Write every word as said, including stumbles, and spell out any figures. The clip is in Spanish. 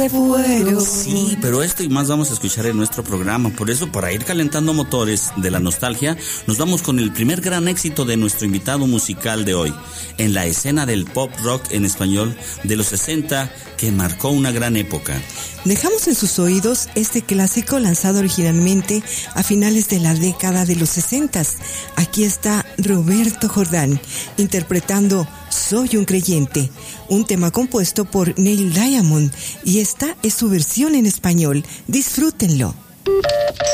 Sí, pero esto y más vamos a escuchar en nuestro programa. Por eso, para ir calentando motores de la nostalgia, nos vamos con el primer gran éxito de nuestro invitado musical de hoy, en la escena del pop rock en español de los sesenta, que marcó una gran época. Dejamos en sus oídos este clásico lanzado originalmente a finales de la década de los sesentas. Aquí está Roberto Jordán interpretando Soy un creyente, un tema compuesto por Neil Diamond, y esta es su versión en español. Disfrútenlo.